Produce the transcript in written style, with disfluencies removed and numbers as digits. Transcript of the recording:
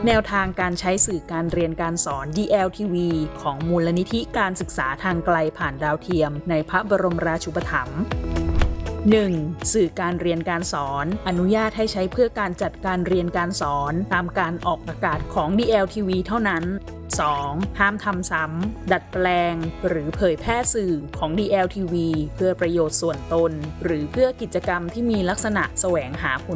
แนวทางการใช้สื่อการเรียนการสอน DLTV ของมูลนิธิการศึกษาทางไกลผ่านดาวเทียมในพระบรมราชูปถัมภ์ 1. สื่อการเรียนการสอนอนุญาตให้ใช้เพื่อการจัดการเรียนการสอนตามการออกอากาศของ DLTV เท่านั้น 2. ห้ามทำซ้ำดัดแปลงหรือเผยแพร่สื่อของ DLTV เพื่อประโยชน์ส่วนตนหรือเพื่อกิจกรรมที่มีลักษณะแสวงหาผล